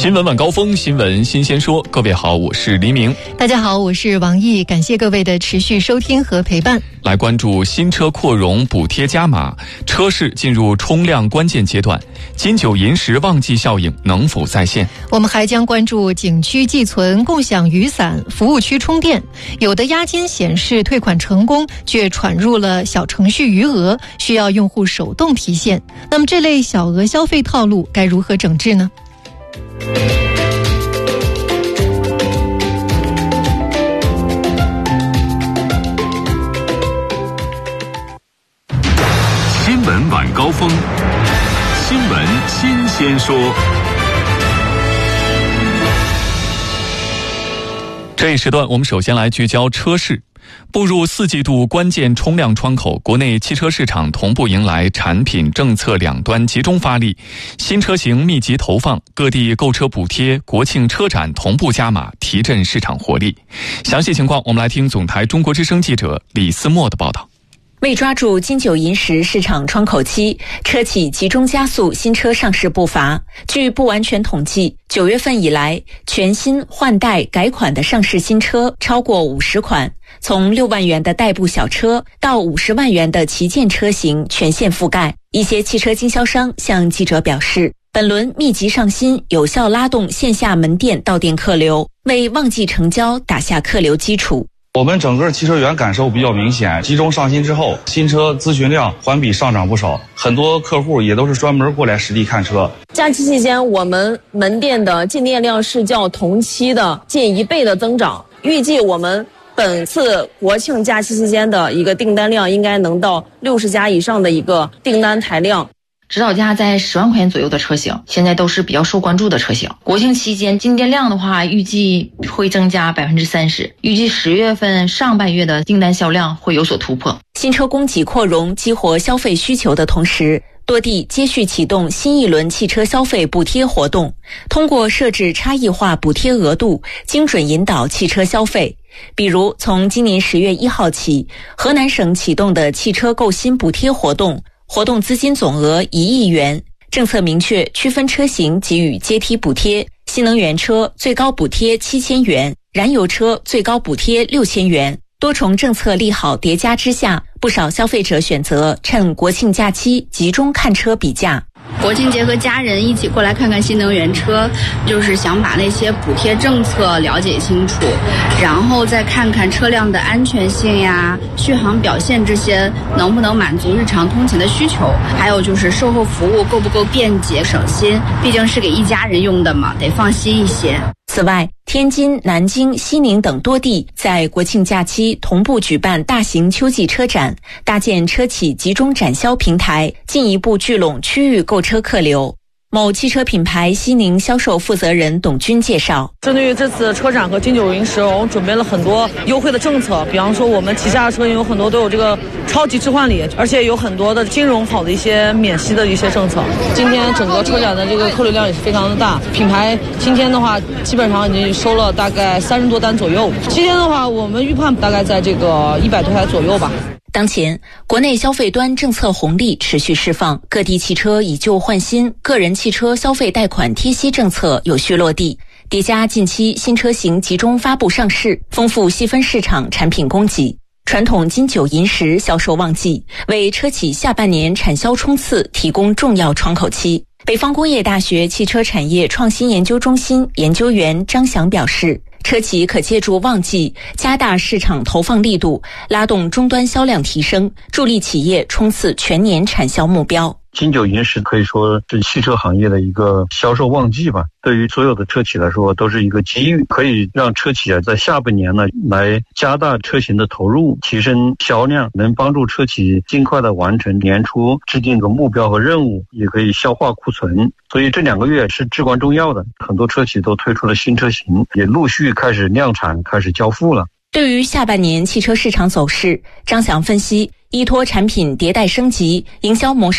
新闻晚高峰，新闻新鲜说。各位好，我是黎明。 大家好，我是王毅。感谢各位的持续收听和陪伴。 来关注新车扩容补贴加码，车市进入冲量关键阶段，金九银十旺季效应能否再现？ 我们还将关注景区寄存、共享雨伞、服务区充电，有的押金显示退款成功，却闯入了小程序余额，需要用户手动提现。那么这类小额消费套路该如何整治呢？ 新闻晚高峰，新闻新鲜说。 这一时段我们首先来聚焦车市。步入4季度关键冲量窗口，国内汽车市场同步迎来产品政策两端集中发力，新车型密集投放，各地购车补贴、国庆车展同步加码，提振市场活力。详细情况我们来听总台中国之声记者李思墨的报道。 为抓住金九银十市场窗口期，车企集中加速新车上市步伐。据不完全统计，9月份以来，全新换代改款的上市新车超过50款，从6万元的代步小车到50万元的旗舰车型全线覆盖。一些汽车经销商向记者表示，本轮密集上新有效拉动线下门店到店客流，为旺季成交打下客流基础。 我们整个汽车源感受比较明显，集中上新之后，新车咨询量环比上涨不少，很多客户也都是专门过来实地看车。 假期期间，我们门店的进店量是较同期的近1倍的增长，预计我们本次国庆假期期间的一个订单量应该能到60家以上的一个订单台量。 指导价在10万块钱左右的车型，现在都是比较受关注的车型。国庆期间进店量的话，预计会增加30%，预计10月份上半月的订单销量会有所突破。 新车供给扩容，激活消费需求的同时，多地接续启动新一轮汽车消费补贴活动，通过设置差异化补贴额度，精准引导汽车消费。比如，从今年10月1号起，河南省启动的汽车购新补贴活动，活动资金总额1亿元，政策明确区分车型给予阶梯补贴，新能源车最高补贴7000元，燃油车最高补贴6000元。多重政策利好叠加之下，不少消费者选择趁国庆假期集中看车比价。 国庆节和家人一起过来看看新能源车，就是想把那些补贴政策了解清楚，然后再看看车辆的安全性呀、续航表现这些能不能满足日常通勤的需求，还有就是售后服务够不够便捷省心，毕竟是给一家人用的嘛，得放心一些。 此外，天津、南京、西宁等多地在国庆假期同步举办大型秋季车展，搭建车企集中展销平台，进一步聚拢区域购车客流。某汽车品牌西宁销售负责人董军介绍， 针对于这次车展和金九银十，我们准备了很多优惠的政策，比方说我们旗下的车型有很多都有这个超级置换礼，而且有很多的金融好的一些免息的一些政策。今天整个车展的这个客流量也是非常的大，品牌今天的话基本上已经收了大概30多单左右，期间的话我们预判大概在这个100多台左右吧。 当前，国内消费端政策红利持续释放，各地汽车以旧换新，个人汽车消费贷款贴息政策有序落地，叠加近期新车型集中发布上市，丰富细分市场产品供给。传统金九银十销售旺季，为车企下半年产销冲刺提供重要窗口期。北方工业大学汽车产业创新研究中心研究员张翔表示，车企可借助旺季加大市场投放力度，拉动终端销量提升，助力企业冲刺全年产销目标。 金九银十可以说是汽车行业的一个销售旺季吧，对于所有的车企来说都是一个机遇，可以让车企在下半年呢来加大车型的投入，提升销量，能帮助车企尽快的完成年初制定的目标和任务，也可以消化库存。所以这2个月是至关重要的，很多车企都推出了新车型，也陆续开始量产，开始交付了。 对于下半年汽车市场走势，张翔分析，依托产品迭代升级、营销模式